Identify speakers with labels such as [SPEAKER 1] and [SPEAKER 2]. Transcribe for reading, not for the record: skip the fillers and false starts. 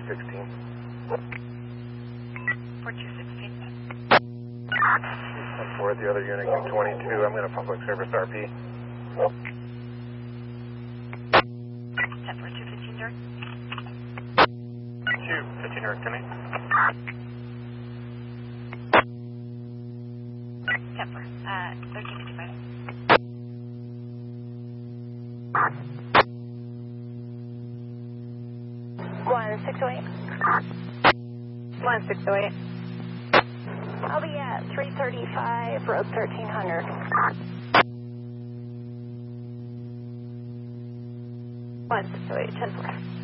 [SPEAKER 1] 4216.
[SPEAKER 2] 4216.
[SPEAKER 1] 10-4 at the other unit, Q 22. I'm going to public service RP.
[SPEAKER 2] 10-4, 215 direct.
[SPEAKER 1] 215 direct to me.
[SPEAKER 2] 10-4, 1355.
[SPEAKER 3] 1608.
[SPEAKER 2] 1608.
[SPEAKER 3] I'll be at 335, road 1300.
[SPEAKER 2] 1608, 10-4.